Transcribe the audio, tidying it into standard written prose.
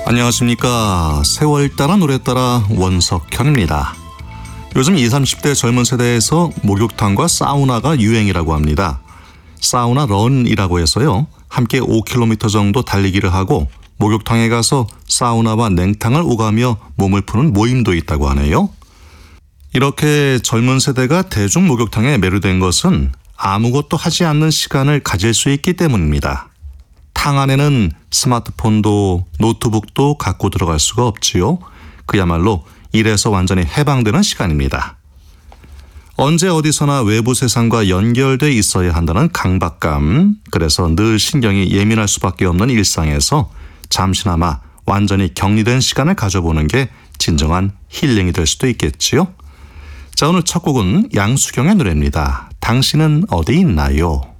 안녕하십니까. 세월 따라 노래 따라 원석현입니다. 요즘 20, 30대 젊은 세대에서 목욕탕과 사우나가 유행이라고 합니다. 사우나 런이라고 해서요. 함께 5km 정도 달리기를 하고 목욕탕에 가서 사우나와 냉탕을 오가며 몸을 푸는 모임도 있다고 하네요. 이렇게 젊은 세대가 대중 목욕탕에 매료된 것은 아무것도 하지 않는 시간을 가질 수 있기 때문입니다. 탕 안에는 스마트폰도 노트북도 갖고 들어갈 수가 없지요. 그야말로 일에서 완전히 해방되는 시간입니다. 언제 어디서나 외부 세상과 연결돼 있어야 한다는 강박감, 그래서 늘 신경이 예민할 수밖에 없는 일상에서 잠시나마 완전히 격리된 시간을 가져보는 게 진정한 힐링이 될 수도 있겠지요. 자, 오늘 첫 곡은 양수경의 노래입니다. 당신은 어디 있나요?